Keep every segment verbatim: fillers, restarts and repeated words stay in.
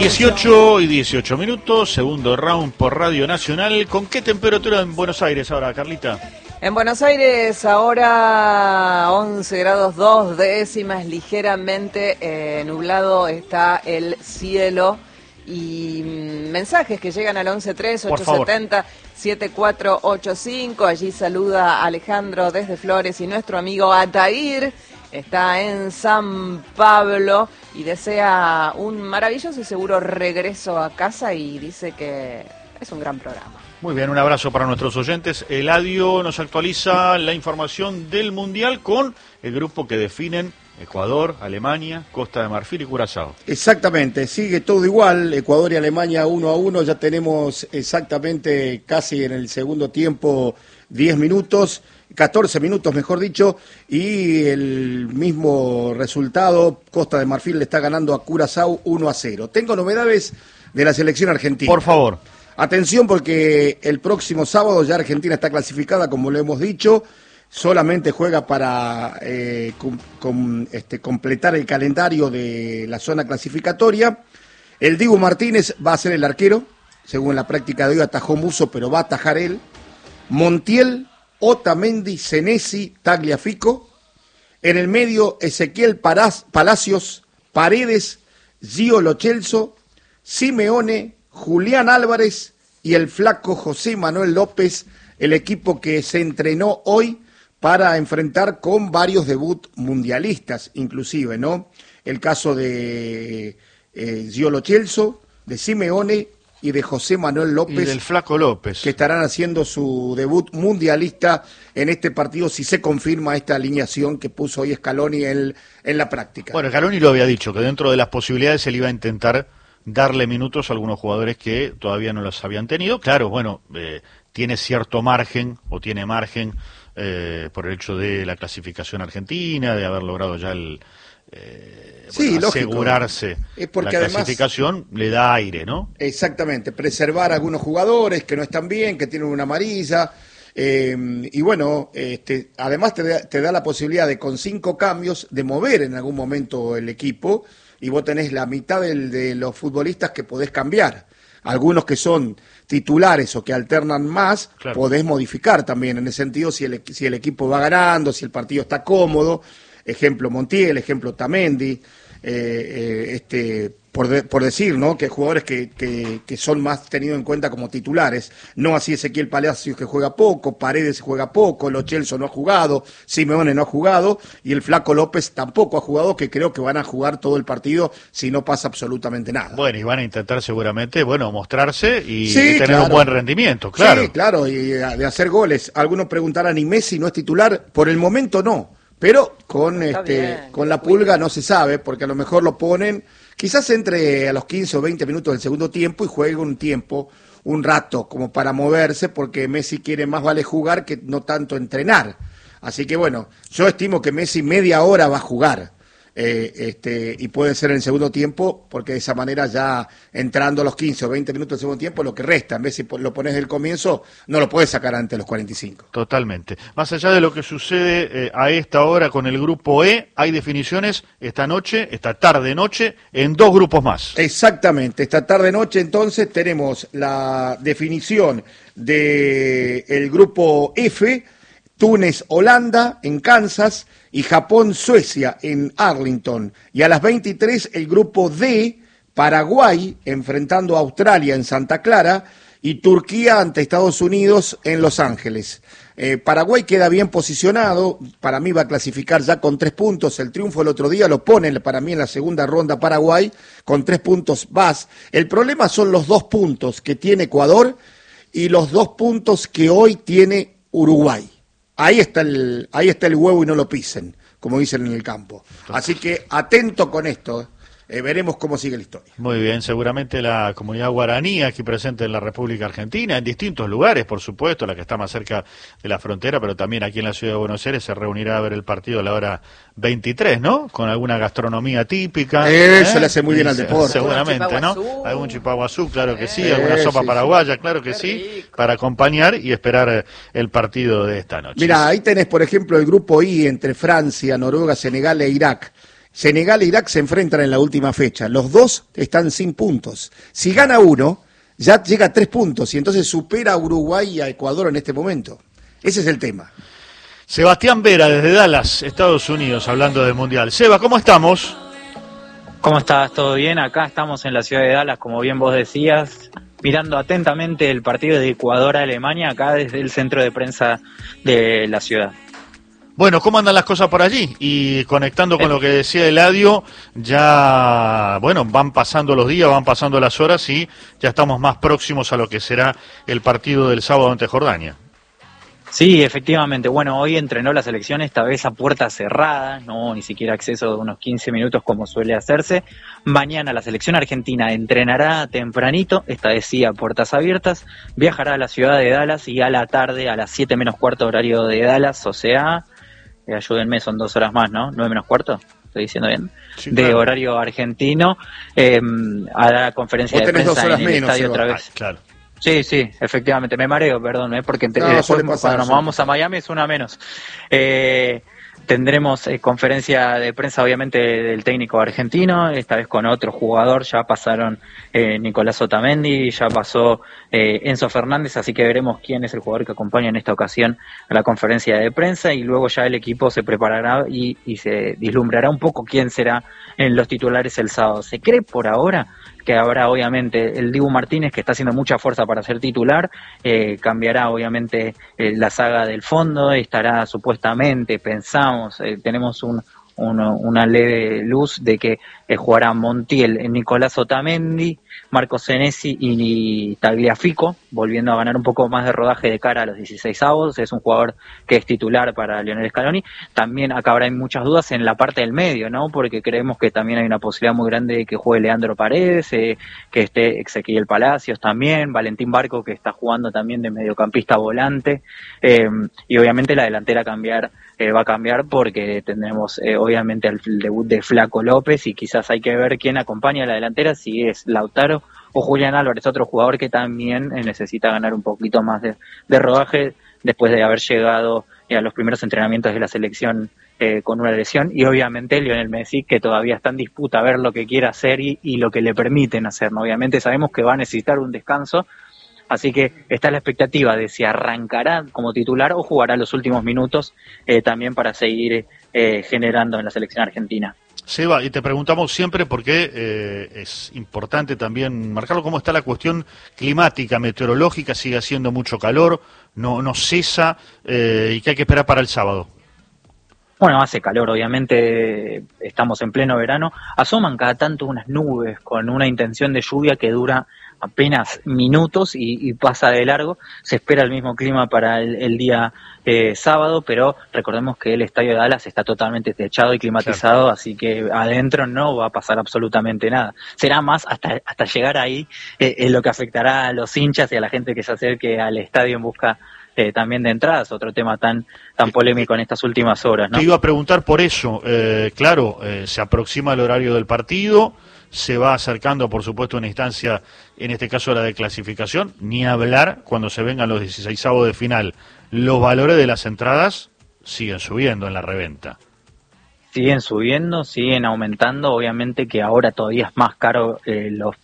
dieciocho y dieciocho minutos, segundo round por Radio Nacional. ¿Con qué temperatura en Buenos Aires ahora, Carlita? En Buenos Aires ahora once grados dos décimas, ligeramente eh, nublado está el cielo. Y mensajes que llegan al once tres ocho setenta siete cuatro ocho cinco. Allí saluda Alejandro desde Flores y nuestro amigo Atair está en San Pablo y desea un maravilloso y seguro regreso a casa y dice que es un gran programa. Muy bien, un abrazo para nuestros oyentes. Eladio nos actualiza la información del Mundial con el grupo que definen Ecuador, Alemania, Costa de Marfil y Curazao. Exactamente, sigue todo igual, Ecuador y Alemania uno a uno, ya tenemos exactamente casi en el segundo tiempo diez minutos, catorce minutos mejor dicho, y el mismo resultado, Costa de Marfil le está ganando a Curazao uno a cero. Tengo novedades de la selección argentina. Por favor. Atención porque el próximo sábado ya Argentina está clasificada, como lo hemos dicho. Solamente juega para eh, com, com, este, completar el calendario de la zona clasificatoria. El Dibu Martínez va a ser el arquero, según la práctica de hoy atajó Musso, pero va a atajar él. Montiel, Otamendi, Senesi, Tagliafico. En el medio, Ezequiel Paraz, Palacios, Paredes, Gio Lo Celso, Simeone, Julián Álvarez y el flaco José Manuel López, el equipo que se entrenó hoy para enfrentar con varios debut mundialistas, inclusive, ¿no? El caso de eh, Gio Lo Celso, de Simeone y de José Manuel López. Y del flaco López. Que estarán haciendo su debut mundialista en este partido, si se confirma esta alineación que puso hoy Scaloni en, en la práctica. Bueno, Scaloni lo había dicho, que dentro de las posibilidades él iba a intentar darle minutos a algunos jugadores que todavía no los habían tenido. Claro, bueno, eh, tiene cierto margen, o tiene margen, eh, por el hecho de la clasificación argentina, de haber logrado ya el eh, sí, bueno, lógico. asegurarse es porque la además, clasificación, le da aire, ¿no? Exactamente, preservar a algunos jugadores que no están bien, que tienen una amarilla. Eh, y bueno, este, además te da, te da la posibilidad de con cinco cambios de mover en algún momento el equipo, y vos tenés la mitad del, de los futbolistas que podés cambiar. Algunos que son titulares o que alternan más, claro, podés modificar también, en ese sentido, si el, si el equipo va ganando, si el partido está cómodo. Ejemplo Montiel, ejemplo Tamendi, eh, eh, este, por, de, por decir, ¿no? Que jugadores que, que, que son más tenidos en cuenta como titulares. No así Ezequiel Palacios, que juega poco, Paredes juega poco, Lo Celso no ha jugado, Simeone no ha jugado, y el flaco López tampoco ha jugado, que creo que van a jugar todo el partido si no pasa absolutamente nada. Bueno, y van a intentar seguramente, bueno, mostrarse y, sí, y tener claro. un buen rendimiento, claro. Sí, claro, y de hacer goles. Algunos preguntarán, ¿y Messi no es titular? Por el momento no. Pero con Está este bien, con la pulga no se sabe, porque a lo mejor lo ponen, quizás entre a los quince o veinte minutos del segundo tiempo y juegue un tiempo, un rato, como para moverse, porque Messi quiere más vale jugar que no tanto entrenar. Así que bueno, yo estimo que Messi media hora va a jugar. Eh, este, y puede ser en el segundo tiempo, porque de esa manera ya entrando a los quince o veinte minutos del segundo tiempo, lo que resta, en vez si lo pones del comienzo, no lo puedes sacar antes de los cuarenta y cinco. Totalmente. Más allá de lo que sucede eh, a esta hora con el grupo E, hay definiciones esta noche, esta tarde-noche, en dos grupos más. Exactamente, esta tarde-noche entonces tenemos la definición del grupo F, Túnez-Holanda en Kansas y Japón-Suecia en Arlington. Y a las veintitrés el grupo D, Paraguay enfrentando a Australia en Santa Clara y Turquía ante Estados Unidos en Los Ángeles. Eh, Paraguay queda bien posicionado, para mí va a clasificar ya con tres puntos, el triunfo el otro día lo pone para mí en la segunda ronda Paraguay, con tres puntos más. El problema son los dos puntos que tiene Ecuador y los dos puntos que hoy tiene Uruguay. Ahí está el, ahí está el huevo y no lo pisen, como dicen en el campo. Así que atento con esto, eh, veremos cómo sigue la historia. Muy bien, seguramente la comunidad guaraní aquí presente en la República Argentina, en distintos lugares, por supuesto, la que está más cerca de la frontera, pero también aquí en la ciudad de Buenos Aires se reunirá a ver el partido a la hora veintitrés, ¿no? Con alguna gastronomía típica. Eso ¿eh? le hace muy bien al deporte. Seguramente, ¿no? Algún chipaguazú, claro que sí, Eh, alguna sopa sí, paraguaya, claro que Qué sí, rico. para acompañar y esperar el partido de esta noche. Mira, ahí tenés, por ejemplo, el grupo I entre Francia, Noruega, Senegal e Irak. Senegal e Irak se enfrentan en la última fecha. Los dos están sin puntos. Si gana uno, ya llega a tres puntos y entonces supera a Uruguay y a Ecuador en este momento. Ese es el tema. Sebastián Vera, desde Dallas, Estados Unidos, hablando del Mundial. Seba, ¿cómo estamos? ¿Cómo estás? ¿Todo bien? Acá estamos en la ciudad de Dallas, como bien vos decías, mirando atentamente el partido de Ecuador-Alemania, acá desde el centro de prensa de la ciudad. Bueno, ¿cómo andan las cosas por allí? Y conectando con lo que decía Eladio, ya, bueno, van pasando los días, van pasando las horas y ya estamos más próximos a lo que será el partido del sábado ante Jordania. Sí, efectivamente. Bueno, hoy entrenó la selección, esta vez a puerta cerrada, no ni siquiera acceso de unos quince minutos como suele hacerse. Mañana la selección argentina entrenará tempranito, esta vez sí a puertas abiertas, viajará a la ciudad de Dallas y a la tarde, a las siete menos cuarto horario de Dallas, o sea, eh, ayúdenme, son dos horas más, ¿no? nueve menos cuarto, estoy diciendo bien, sí, de claro. Horario argentino, eh, hará conferencia de prensa en el menos, estadio otra vez. Ah, claro. Sí, sí, efectivamente, me mareo, perdón, ¿eh? porque no, después pasar, cuando nos vamos a Miami es una menos. Eh, tendremos eh, conferencia de prensa, obviamente, del técnico argentino, esta vez con otro jugador, ya pasaron eh, Nicolás Otamendi, ya pasó eh, Enzo Fernández, así que veremos quién es el jugador que acompaña en esta ocasión a la conferencia de prensa y luego ya el equipo se preparará y, y se vislumbrará un poco quién será en los titulares el sábado. Se cree por ahora que habrá obviamente el Dibu Martínez, que está haciendo mucha fuerza para ser titular, eh, cambiará obviamente eh, la saga del fondo, estará supuestamente, pensamos, eh, tenemos un, un, una leve luz de que eh, jugará Montiel, Nicolás Otamendi, Marco Senesi y Tagliafico, volviendo a ganar un poco más de rodaje de cara a los dieciseisavos, es un jugador que es titular para Lionel Scaloni. También acá habrá muchas dudas en la parte del medio, ¿no? Porque creemos que también hay una posibilidad muy grande de que juegue Leandro Paredes, eh, que esté Ezequiel Palacios también, Valentín Barco, que está jugando también de mediocampista volante, eh, y obviamente la delantera cambiar eh, va a cambiar porque tendremos eh, obviamente el debut de Flaco López y quizás hay que ver quién acompaña a la delantera, si es Lautaro o Julián Álvarez, otro jugador que también eh, necesita ganar un poquito más de, de rodaje después de haber llegado eh, a los primeros entrenamientos de la selección eh, con una lesión, y obviamente Lionel Messi, que todavía está en disputa a ver lo que quiere hacer y, y lo que le permiten hacer, ¿no? Obviamente sabemos que va a necesitar un descanso, así que está la expectativa de si arrancará como titular o jugará los últimos minutos eh, también para seguir eh, generando en la selección argentina. Seba, y te preguntamos siempre porque eh, es importante también marcarlo, cómo está la cuestión climática, meteorológica, sigue haciendo mucho calor, no, no cesa, eh, y qué hay que esperar para el sábado. Bueno, hace calor, obviamente estamos en pleno verano, asoman cada tanto unas nubes con una intención de lluvia que dura apenas minutos y, y pasa de largo. Se espera el mismo clima para el, el día eh, sábado, pero recordemos que el estadio de Dallas está totalmente techado y climatizado, claro. Así que adentro no va a pasar absolutamente nada. Será más hasta hasta llegar ahí eh, eh, lo que afectará a los hinchas y a la gente que se acerque al estadio en busca Eh, también de entradas, otro tema tan tan polémico en estas últimas horas, ¿no? Te iba a preguntar por eso, eh, claro, eh, se aproxima el horario del partido, se va acercando, por supuesto, una instancia, en este caso la de clasificación, ni hablar cuando se vengan los dieciseisavos de final. Los valores de las entradas siguen subiendo en la reventa. Siguen subiendo, siguen aumentando, obviamente que ahora todavía es más caro eh, los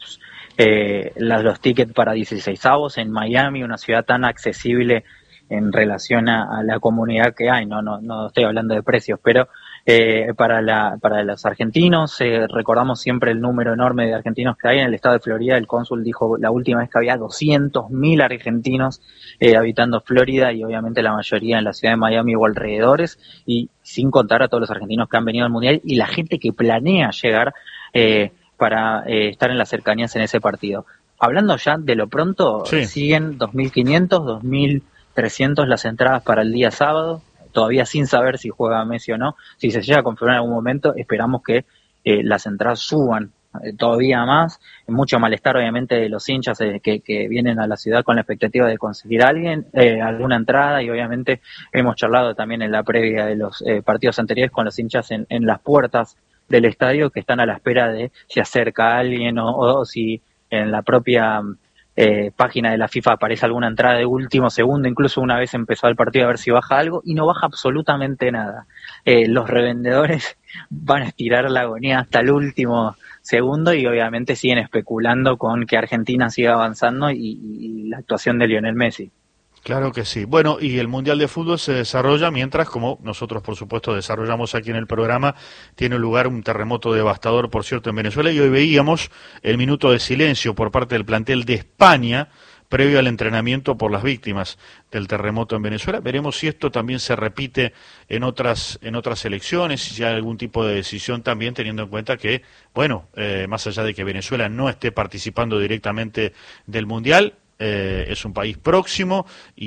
eh, los, los tickets para dieciseisavos en Miami, una ciudad tan accesible en relación a, a la comunidad que hay, no no no estoy hablando de precios, pero eh, para la para los argentinos, eh, recordamos siempre el número enorme de argentinos que hay en el estado de Florida. El cónsul dijo la última vez que había doscientos mil argentinos eh, habitando Florida, y obviamente la mayoría en la ciudad de Miami o alrededores, y sin contar a todos los argentinos que han venido al Mundial y la gente que planea llegar eh, para eh, estar en las cercanías en ese partido. Hablando ya de lo pronto, sí. Siguen dos mil quinientos, dos mil trescientos las entradas para el día sábado, todavía sin saber si juega Messi o no. Si se llega a confirmar en algún momento, esperamos que eh, las entradas suban eh, todavía más. Mucho malestar, obviamente, de los hinchas eh, que, que vienen a la ciudad con la expectativa de conseguir a alguien, eh, alguna entrada, y obviamente hemos charlado también en la previa de los eh, partidos anteriores con los hinchas en, en las puertas del estadio, que están a la espera de si acerca a alguien o, o si en la propia eh, página de la FIFA aparece alguna entrada de último segundo, incluso una vez empezó el partido a ver si baja algo, y no baja absolutamente nada. Eh, los revendedores van a estirar la agonía hasta el último segundo y obviamente siguen especulando con que Argentina siga avanzando y, y la actuación de Lionel Messi. Claro que sí. Bueno, y el Mundial de Fútbol se desarrolla mientras, como nosotros por supuesto desarrollamos aquí en el programa, tiene lugar un terremoto devastador, por cierto, en Venezuela, y hoy veíamos el minuto de silencio por parte del plantel de España previo al entrenamiento por las víctimas del terremoto en Venezuela. Veremos si esto también se repite en otras en otras elecciones, si hay algún tipo de decisión también, teniendo en cuenta que, bueno, eh, más allá de que Venezuela no esté participando directamente del Mundial, Eh, es un país próximo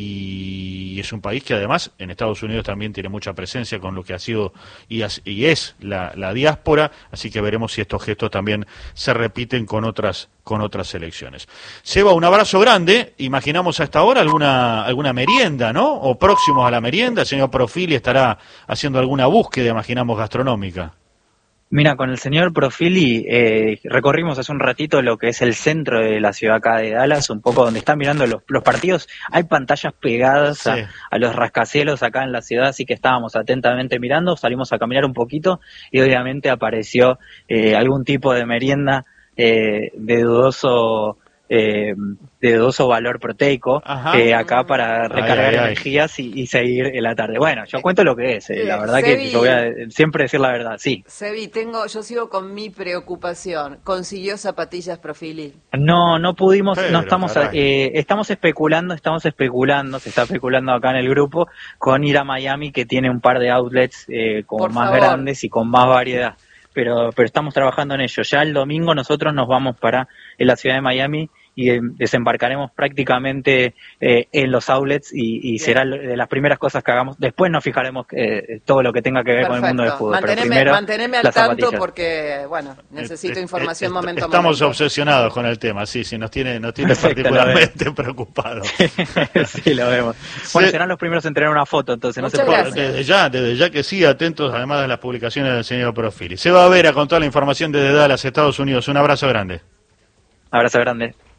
y es un país que además en Estados Unidos también tiene mucha presencia con lo que ha sido y, has, y es la, la diáspora, así que veremos si estos gestos también se repiten con otras con otras elecciones. Seba, un abrazo grande. Imaginamos a esta hora alguna alguna merienda, ¿no? O próximos a la merienda. El señor Profili estará haciendo alguna búsqueda, imaginamos, gastronómica. Mira, con el señor Profili eh, recorrimos hace un ratito lo que es el centro de la ciudad acá de Dallas, un poco donde están mirando los, los partidos. Hay pantallas pegadas sí. a, a los rascacielos acá en la ciudad, así que estábamos atentamente mirando, salimos a caminar un poquito y obviamente apareció eh, algún tipo de merienda eh, de dudoso... Eh, de dudoso valor proteico eh, acá para recargar ay, ay, energías y, y seguir en la tarde. Bueno, yo cuento lo que es, eh, la verdad Sebi, que yo voy a siempre decir la verdad, sí. Sebi, tengo, yo sigo con mi preocupación. ¿Consiguió zapatillas Profili? No, no pudimos, Pero, no estamos, eh, estamos especulando, estamos especulando, se está especulando acá en el grupo con ir a Miami, que tiene un par de outlets eh, como Por más favor. grandes y con más variedad. Pero, pero estamos trabajando en ello. Ya el domingo nosotros nos vamos para en la ciudad de Miami y desembarcaremos prácticamente eh, en los outlets y, y será de las primeras cosas que hagamos. Después nos fijaremos eh, todo lo que tenga que ver Perfecto. con el mundo del fútbol. Manteneme, pero primero, manteneme al tanto porque, bueno, necesito eh, información eh, momento a Estamos momento. obsesionados con el tema, sí, sí, nos tiene, nos tiene particularmente preocupados. Sí, lo vemos. Bueno, Se... serán los primeros en tener una foto, entonces Muchas no se puede. Desde ya, desde ya que sí, atentos además de las publicaciones del señor Profili. Se va a ver a con toda la información desde Dallas, Estados Unidos. Un abrazo grande. Abrazo grande.